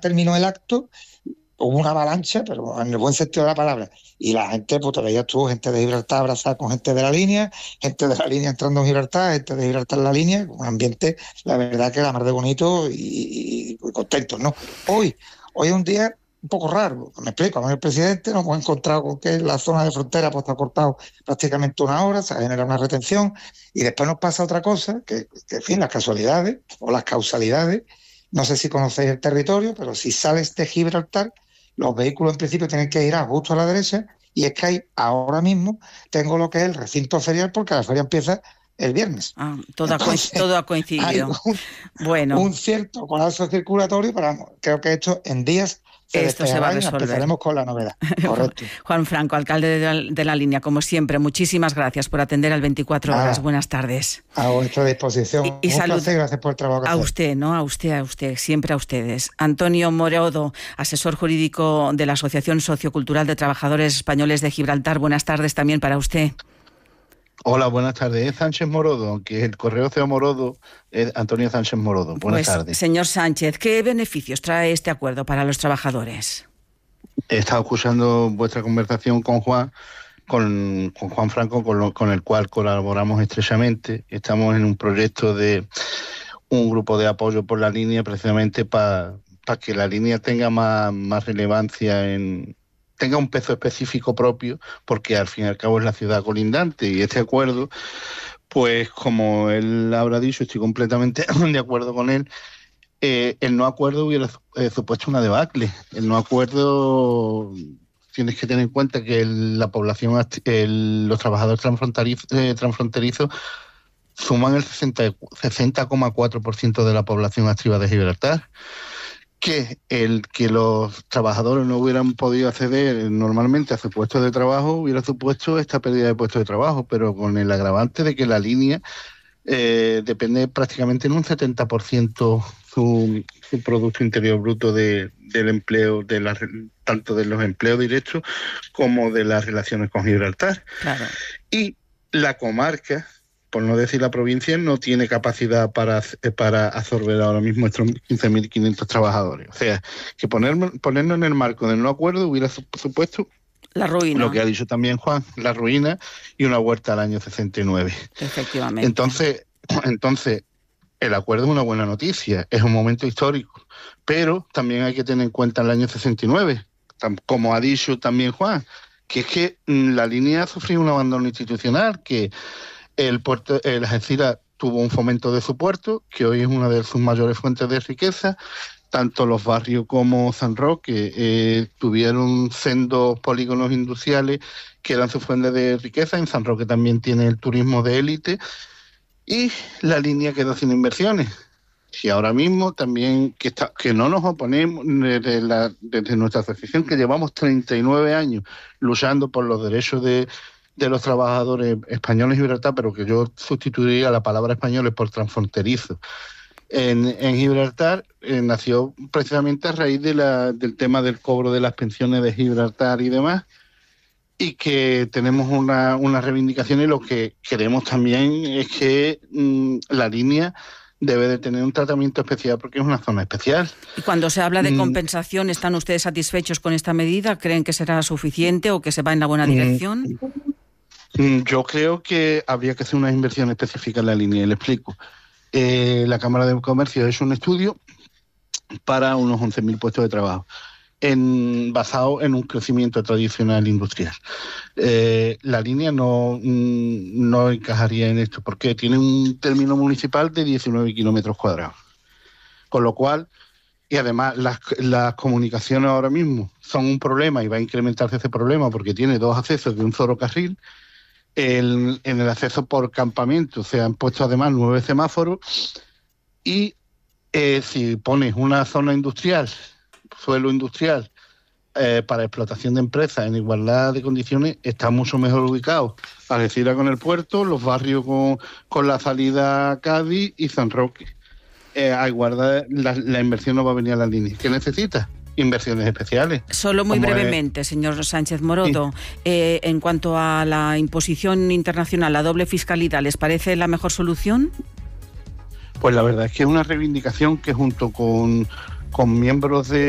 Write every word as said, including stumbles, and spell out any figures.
terminó el acto, hubo una avalancha, pero en el buen sentido de la palabra, y la gente, pues te veías tú, gente de Gibraltar abrazada con gente de la línea, gente de la línea entrando en Gibraltar, gente de Gibraltar en la línea, un ambiente, la verdad que la mar de bonito y, y, y contentos, ¿no? Hoy, hoy es un día un poco raro, me explico, con el presidente nos hemos encontrado con que la zona de frontera pues está cortado prácticamente una hora, se ha generado una retención, y después nos pasa otra cosa, que, que en fin, las casualidades o las causalidades, no sé si conocéis el territorio, pero si sales de Gibraltar, los vehículos en principio tienen que ir a justo a la derecha, y es que hay, ahora mismo tengo lo que es el recinto ferial, porque la feria empieza el viernes. Ah, todo, Entonces, ha, todo ha coincidido. Un, bueno. un cierto colapso circulatorio, pero creo que esto en días se esto se va a resolver. Empezaremos con la novedad. Correcto. Juan Franco, alcalde de la, de la línea, como siempre, muchísimas gracias por atender al veinticuatro horas. Ah, buenas tardes. A vuestra disposición. Y, y un salud. placer, gracias por el trabajo que A hace. usted, ¿no? A usted, a usted, siempre a ustedes. Antonio Morodo, asesor jurídico de la Asociación Sociocultural de Trabajadores Españoles de Gibraltar. Buenas tardes también para usted. Hola, buenas tardes. Es Sánchez Morodo, aunque el correo sea Morodo, es Antonio Sánchez Morodo. Buenas pues, tardes. Señor Sánchez, ¿qué beneficios trae este acuerdo para los trabajadores? He estado escuchando vuestra conversación con Juan, con, con Juan Franco, con, lo, con el cual colaboramos estrechamente. Estamos en un proyecto de un grupo de apoyo por la línea, precisamente para pa que la línea tenga más, más relevancia en... tenga un peso específico propio, porque al fin y al cabo es la ciudad colindante, y este acuerdo, pues como él habrá dicho, estoy completamente de acuerdo con él, eh, el no acuerdo hubiera eh, supuesto una debacle. El no acuerdo, tienes que tener en cuenta que el, la población, el, los trabajadores transfronterizos, eh, transfronterizos suman el sesenta coma cuatro por ciento de la población activa de Gibraltar. Que el que los trabajadores no hubieran podido acceder normalmente a su puesto de trabajo hubiera supuesto esta pérdida de puesto de trabajo, pero con el agravante de que la línea eh, depende prácticamente en un setenta por ciento su, su Producto Interior Bruto de, del empleo, de la, tanto de los empleos directos como de las relaciones con Gibraltar. Claro. Y la comarca, por no decir la provincia, no tiene capacidad para, para absorber ahora mismo estos quince mil quinientos trabajadores. O sea, que poner, ponernos en el marco del no acuerdo hubiera supuesto la ruina. Lo que ha dicho también Juan, la ruina y una vuelta al año sesenta y nueve. Efectivamente. Entonces, entonces, el acuerdo es una buena noticia, es un momento histórico, pero también hay que tener en cuenta el año sesenta y nueve, como ha dicho también Juan, que es que la línea ha sufrido un abandono institucional, que El puerto, el Algeciras tuvo un fomento de su puerto, que hoy es una de sus mayores fuentes de riqueza. Tanto los barrios como San Roque eh, tuvieron sendos polígonos industriales que eran su fuente de riqueza. En San Roque también tiene el turismo de élite. Y la línea quedó sin inversiones. Y ahora mismo también, que, está, que no nos oponemos desde, la, desde nuestra asociación, que llevamos treinta y nueve años luchando por los derechos de... de los trabajadores españoles y Gibraltar, pero que yo sustituiría la palabra españoles por transfronterizos. En, en Gibraltar eh, nació precisamente a raíz de la, del tema del cobro de las pensiones de Gibraltar y demás, y que tenemos una, una reivindicación, y lo que queremos también es que mmm, la línea debe de tener un tratamiento especial porque es una zona especial. Y cuando se habla de compensación, ¿están ustedes satisfechos con esta medida? ¿Creen que será suficiente o que se va en la buena dirección? Yo creo que habría que hacer una inversión específica en la línea, y le explico. Eh, la Cámara de Comercio ha hecho un estudio para unos once mil puestos de trabajo, en, basado en un crecimiento tradicional industrial. Eh, la línea no, no encajaría en esto, porque tiene un término municipal de diecinueve kilómetros cuadrados. Con lo cual, y además las, las comunicaciones ahora mismo son un problema, y va a incrementarse ese problema porque tiene dos accesos de un solo carril. El, en el acceso por campamento se han puesto además nueve semáforos, y eh, si pones una zona industrial, suelo industrial, eh, para explotación de empresas en igualdad de condiciones, está mucho mejor ubicado. Algeciras con el puerto, los barrios con, con la salida a Cádiz y San Roque. Eh, a igualdad, la, la inversión no va a venir a la línea. ¿Qué necesita? Inversiones especiales. Solo muy brevemente, es... señor Sánchez Morodo, sí. eh, en cuanto a la imposición internacional, la doble fiscalidad, ¿les parece la mejor solución? Pues la verdad es que es una reivindicación que junto con, con miembros de